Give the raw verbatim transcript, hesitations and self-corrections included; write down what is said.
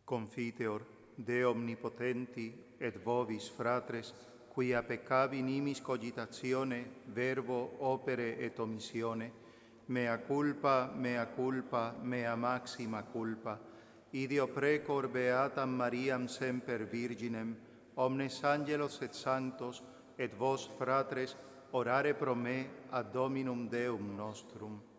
Confiteor, Deo omnipotenti, et vobis, fratres, quia peccavi nimis cogitatione, verbo, opere et omissione, mea culpa, mea culpa, mea maxima culpa, ideo precor beatam Mariam semper Virginem, omnes angelos et sanctos, et vos, fratres, orare pro me ad Dominum Deum nostrum.